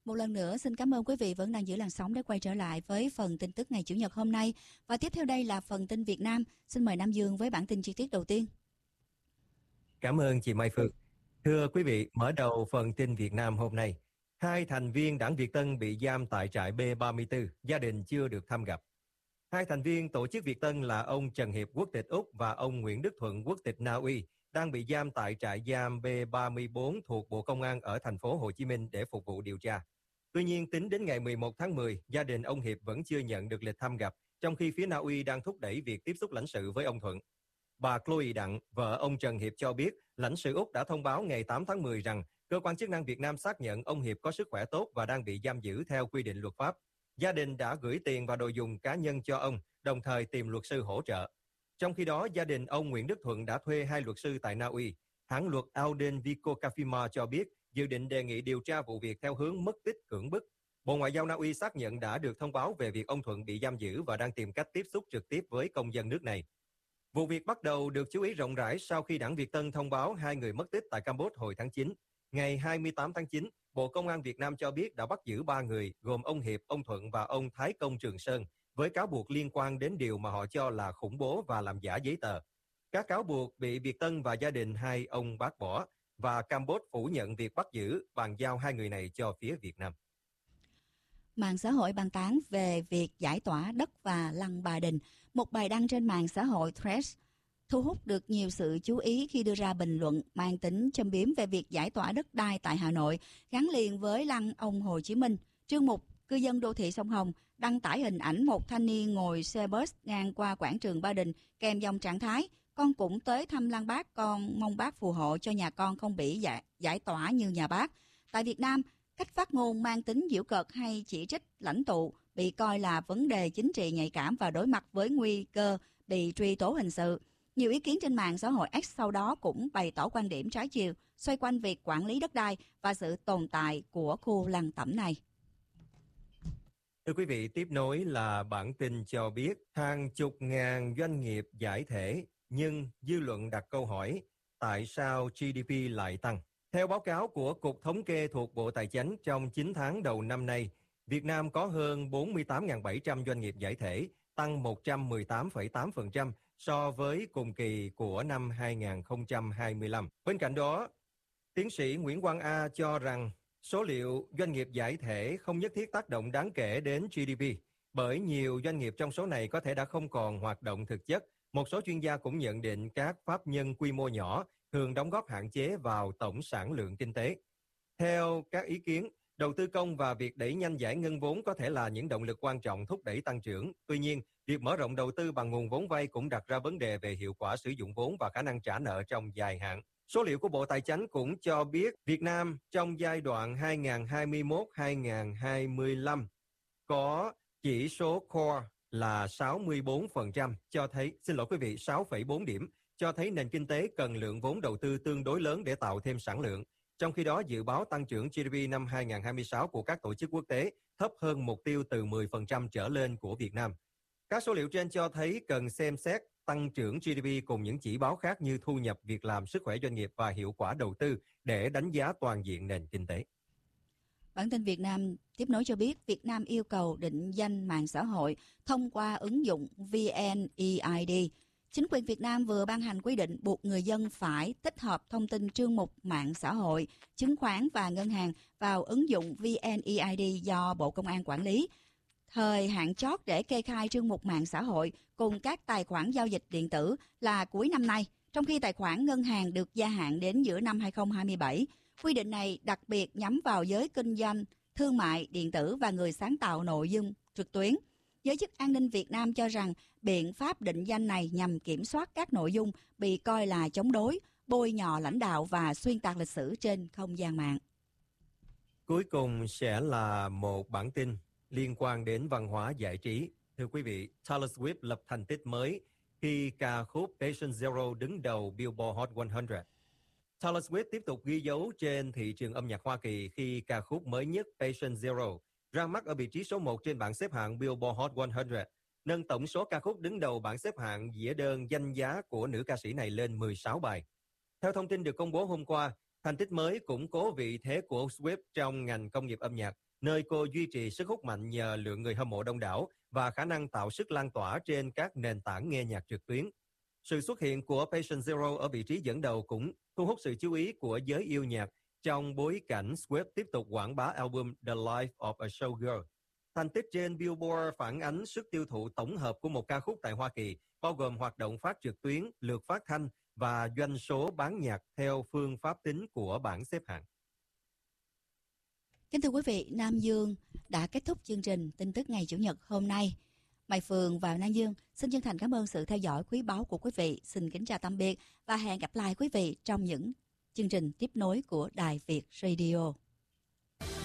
Một lần nữa xin cảm ơn quý vị vẫn đang giữ làn sóng để quay trở lại với phần tin tức ngày Chủ nhật hôm nay. Và tiếp theo đây là phần tin Việt Nam. Xin mời Nam Dương với bản tin chi tiết đầu tiên. Cảm ơn chị Mai Phương. Thưa quý vị, mở đầu phần tin Việt Nam hôm nay, 2 thành viên Đảng Việt Tân bị giam tại trại B34, gia đình chưa được thăm gặp. 2 thành viên tổ chức Việt Tân là ông Trần Hiệp, quốc tịch Úc và ông Nguyễn Đức Thuận, quốc tịch Na Uy, đang bị giam tại trại giam B34 thuộc Bộ Công an ở thành phố Hồ Chí Minh để phục vụ điều tra. Tuy nhiên, tính đến ngày 11 tháng 10, gia đình ông Hiệp vẫn chưa nhận được lịch thăm gặp, trong khi phía Na Uy đang thúc đẩy việc tiếp xúc lãnh sự với ông Thuận. Bà Chloe Đặng, vợ ông Trần Hiệp cho biết, lãnh sự Úc đã thông báo ngày 8 tháng 10 rằng cơ quan chức năng Việt Nam xác nhận ông Hiệp có sức khỏe tốt và đang bị giam giữ theo quy định luật pháp. Gia đình đã gửi tiền và đồ dùng cá nhân cho ông, đồng thời tìm luật sư hỗ trợ. Trong khi đó, gia đình ông Nguyễn Đức Thuận đã thuê 2 luật sư tại Na Uy. Hãng luật Alden Vicocafima cho biết dự định đề nghị điều tra vụ việc theo hướng mất tích cưỡng bức. Bộ Ngoại giao Na Uy xác nhận đã được thông báo về việc ông Thuận bị giam giữ và đang tìm cách tiếp xúc trực tiếp với công dân nước này. Vụ việc bắt đầu được chú ý rộng rãi sau khi Đảng Việt Tân thông báo 2 người mất tích tại Campuchia hồi tháng 9. Ngày 28 tháng 9, Bộ Công an Việt Nam cho biết đã bắt giữ 3 người, gồm ông Hiệp, ông Thuận và ông Thái Công Trường Sơn, với cáo buộc liên quan đến điều mà họ cho là khủng bố và làm giả giấy tờ. Các cáo buộc bị Việt Tân và gia đình 2 ông bác bỏ, và Campuchia phủ nhận việc bắt giữ, bàn giao 2 người này cho phía Việt Nam. Mạng xã hội bàn tán về việc giải tỏa đất và lăng Bà Đình. Một bài đăng trên mạng xã hội Threads thu hút được nhiều sự chú ý khi đưa ra bình luận mang tính châm biếm về việc giải tỏa đất đai tại Hà Nội gắn liền với lăng ông Hồ Chí Minh. Trương Mục, cư dân đô thị Sông Hồng, đăng tải hình ảnh một thanh niên ngồi xe bus ngang qua quảng trường Ba Đình kèm dòng trạng thái: con cũng tới thăm lăng Bác, con mong bác phù hộ cho nhà con không bị giải tỏa như nhà bác. Tại Việt Nam, cách phát ngôn mang tính giễu cợt hay chỉ trích lãnh tụ bị coi là vấn đề chính trị nhạy cảm và đối mặt với nguy cơ bị truy tố hình sự. Nhiều ý kiến trên mạng xã hội X sau đó cũng bày tỏ quan điểm trái chiều xoay quanh việc quản lý đất đai và sự tồn tại của khu lăng tẩm này. Thưa quý vị, tiếp nối là bản tin cho biết hàng chục ngàn doanh nghiệp giải thể, nhưng dư luận đặt câu hỏi tại sao GDP lại tăng. Theo báo cáo của Cục Thống kê thuộc Bộ Tài chính, trong 9 tháng đầu năm nay, Việt Nam có hơn 48.700 doanh nghiệp giải thể, tăng 118,8% so với cùng kỳ của năm 2025. Bên cạnh đó, tiến sĩ Nguyễn Quang A cho rằng số liệu doanh nghiệp giải thể không nhất thiết tác động đáng kể đến GDP, bởi nhiều doanh nghiệp trong số này có thể đã không còn hoạt động thực chất. Một số chuyên gia cũng nhận định các pháp nhân quy mô nhỏ thường đóng góp hạn chế vào tổng sản lượng kinh tế. Theo các ý kiến, đầu tư công và việc đẩy nhanh giải ngân vốn có thể là những động lực quan trọng thúc đẩy tăng trưởng. Tuy nhiên, việc mở rộng đầu tư bằng nguồn vốn vay cũng đặt ra vấn đề về hiệu quả sử dụng vốn và khả năng trả nợ trong dài hạn. Số liệu của Bộ Tài chính cũng cho biết Việt Nam trong giai đoạn 2021-2025 có chỉ số core là 64%, cho thấy, 6,4 điểm, cho thấy nền kinh tế cần lượng vốn đầu tư tương đối lớn để tạo thêm sản lượng. Trong khi đó, dự báo tăng trưởng GDP năm 2026 của các tổ chức quốc tế thấp hơn mục tiêu từ 10% trở lên của Việt Nam. Các số liệu trên cho thấy cần xem xét tăng trưởng GDP cùng những chỉ báo khác như thu nhập, việc làm, sức khỏe doanh nghiệp và hiệu quả đầu tư để đánh giá toàn diện nền kinh tế. Bản tin Việt Nam tiếp nối cho biết Việt Nam yêu cầu định danh mạng xã hội thông qua ứng dụng VNeID. Chính quyền Việt Nam vừa ban hành quy định buộc người dân phải tích hợp thông tin trương mục mạng xã hội, chứng khoán và ngân hàng vào ứng dụng VNeID do Bộ Công an quản lý. Thời hạn chót để kê khai trương mục mạng xã hội cùng các tài khoản giao dịch điện tử là cuối năm nay, trong khi tài khoản ngân hàng được gia hạn đến giữa năm 2027. Quy định này đặc biệt nhắm vào giới kinh doanh, thương mại, điện tử và người sáng tạo nội dung trực tuyến. Giới chức an ninh Việt Nam cho rằng biện pháp định danh này nhằm kiểm soát các nội dung bị coi là chống đối, bôi nhọ lãnh đạo và xuyên tạc lịch sử trên không gian mạng. Cuối cùng sẽ là một bản tin liên quan đến văn hóa giải trí. Thưa quý vị, Taylor Swift lập thành tích mới khi ca khúc Patient Zero đứng đầu Billboard Hot 100. Taylor Swift tiếp tục ghi dấu trên thị trường âm nhạc Hoa Kỳ khi ca khúc mới nhất Patient Zero ra mắt ở vị trí số 1 trên bảng xếp hạng Billboard Hot 100, nâng tổng số ca khúc đứng đầu bảng xếp hạng dĩa đơn danh giá của nữ ca sĩ này lên 16 bài. Theo thông tin được công bố hôm qua, thành tích mới củng cố vị thế của Swift trong ngành công nghiệp âm nhạc. nơi cô duy trì sức hút mạnh nhờ lượng người hâm mộ đông đảo và khả năng tạo sức lan tỏa trên các nền tảng nghe nhạc trực tuyến. Sự xuất hiện của Patient Zero ở vị trí dẫn đầu cũng thu hút sự chú ý của giới yêu nhạc trong bối cảnh Swift tiếp tục quảng bá album The Life of a Showgirl. Thành tích trên Billboard phản ánh sức tiêu thụ tổng hợp của một ca khúc tại Hoa Kỳ, bao gồm hoạt động phát trực tuyến, lượt phát thanh và doanh số bán nhạc theo phương pháp tính của bảng xếp hạng. Kính thưa quý vị, Nam Dương đã kết thúc chương trình tin tức ngày Chủ nhật hôm nay. Mai Phương và Nam Dương xin chân thành cảm ơn sự theo dõi quý báu của quý vị. Xin kính chào tạm biệt và hẹn gặp lại quý vị trong những chương trình tiếp nối của Đài Việt Radio.